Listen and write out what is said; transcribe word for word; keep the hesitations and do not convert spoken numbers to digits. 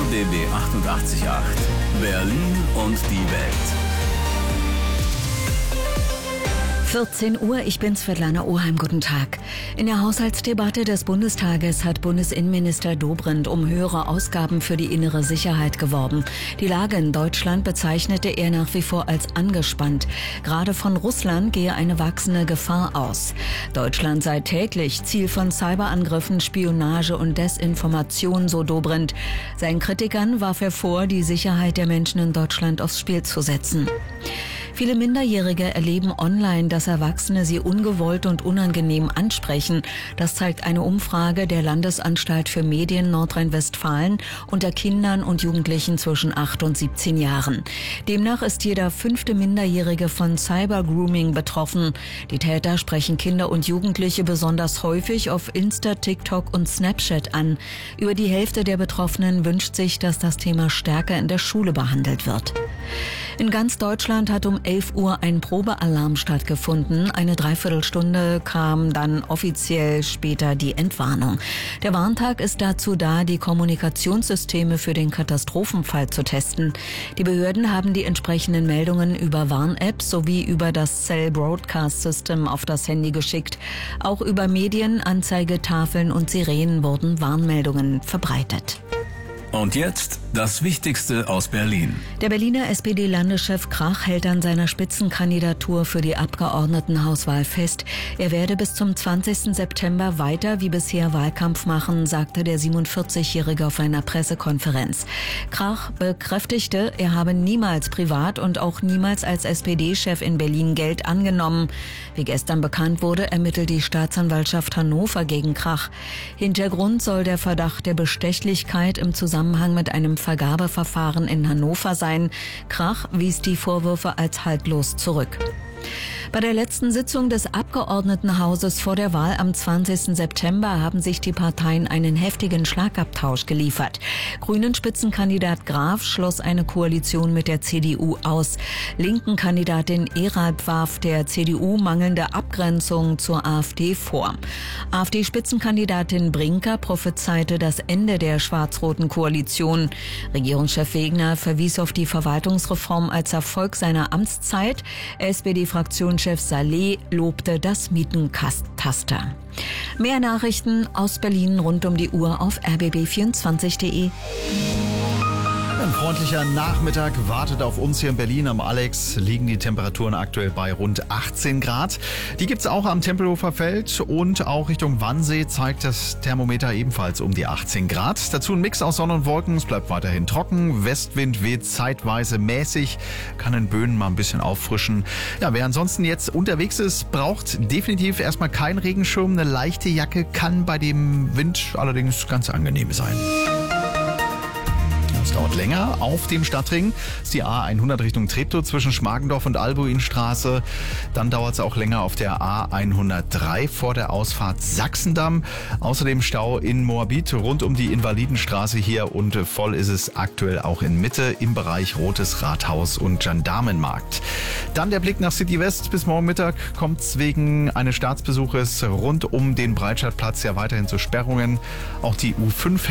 B B achtundachtzig Komma acht. Berlin und die Welt. vierzehn Uhr, ich bin Svetlana Oheim, guten Tag. In der Haushaltsdebatte des Bundestages hat Bundesinnenminister Dobrindt um höhere Ausgaben für die innere Sicherheit geworben. Die Lage in Deutschland bezeichnete er nach wie vor als angespannt. Gerade von Russland gehe eine wachsende Gefahr aus. Deutschland sei täglich Ziel von Cyberangriffen, Spionage und Desinformation, so Dobrindt. Seinen Kritikern warf er vor, die Sicherheit der Menschen in Deutschland aufs Spiel zu setzen. Viele Minderjährige erleben online, dass Erwachsene sie ungewollt und unangenehm ansprechen. Das zeigt eine Umfrage der Landesanstalt für Medien Nordrhein-Westfalen unter Kindern und Jugendlichen zwischen acht und siebzehn Jahren. Demnach ist jeder fünfte Minderjährige von Cybergrooming betroffen. Die Täter sprechen Kinder und Jugendliche besonders häufig auf Insta, TikTok und Snapchat an. Über die Hälfte der Betroffenen wünscht sich, dass das Thema stärker in der Schule behandelt wird. In ganz Deutschland hat um elf Uhr ein Probealarm stattgefunden. Eine Dreiviertelstunde kam dann offiziell später die Entwarnung. Der Warntag ist dazu da, die Kommunikationssysteme für den Katastrophenfall zu testen. Die Behörden haben die entsprechenden Meldungen über Warn-Apps sowie über das Cell Broadcast System auf das Handy geschickt. Auch über Medien, Anzeigetafeln und Sirenen wurden Warnmeldungen verbreitet. Und jetzt das Wichtigste aus Berlin. Der Berliner S P D-Landeschef Krach hält an seiner Spitzenkandidatur für die Abgeordnetenhauswahl fest. Er werde bis zum zwanzigsten September weiter wie bisher Wahlkampf machen, sagte der siebenundvierzigjährige auf einer Pressekonferenz. Krach bekräftigte, er habe niemals privat und auch niemals als S P D-Chef in Berlin Geld angenommen. Wie gestern bekannt wurde, ermittelt die Staatsanwaltschaft Hannover gegen Krach. Hintergrund soll der Verdacht der Bestechlichkeit im Zusammenhang Zusammenhang mit einem Vergabeverfahren in Hannover sein. Krach wies die Vorwürfe als haltlos zurück. Bei der letzten Sitzung des Abgeordnetenhauses vor der Wahl am zwanzigsten September haben sich die Parteien einen heftigen Schlagabtausch geliefert. Grünen-Spitzenkandidat Graf schloss eine Koalition mit der C D U aus. Linken-Kandidatin Eralb warf der C D U mangelnde Abgrenzung zur AfD vor. AfD-Spitzenkandidatin Brinker prophezeite das Ende der schwarz-roten Koalition. Regierungschef Wegner verwies auf die Verwaltungsreform als Erfolg seiner Amtszeit. S P D-Fraktionschef Saleh lobte das Mietenkataster. Mehr Nachrichten aus Berlin rund um die Uhr auf r b b vierundzwanzig punkt de. Ein freundlicher Nachmittag wartet auf uns hier in Berlin. Am Alex liegen die Temperaturen aktuell bei rund achtzehn Grad. Die gibt's auch am Tempelhofer Feld und auch Richtung Wannsee zeigt das Thermometer ebenfalls um die achtzehn Grad. Dazu ein Mix aus Sonne und Wolken. Es bleibt weiterhin trocken. Westwind weht zeitweise mäßig, kann in Böen mal ein bisschen auffrischen. Ja, wer ansonsten jetzt unterwegs ist, braucht definitiv erstmal keinen Regenschirm. Eine leichte Jacke kann bei dem Wind allerdings ganz angenehm sein. Es dauert länger auf dem Stadtring. Das ist die A hundert Richtung Treptow zwischen Schmargendorf und Albuinstraße. Dann dauert es auch länger auf der A hundertdrei vor der Ausfahrt Sachsendamm. Außerdem Stau in Moabit rund um die Invalidenstraße hier und voll ist es aktuell auch in Mitte im Bereich Rotes Rathaus und Gendarmenmarkt. Dann der Blick nach City West. Bis morgen Mittag kommt es wegen eines Staatsbesuches rund um den Breitscheidplatz ja weiterhin zu Sperrungen. Auch die U fünf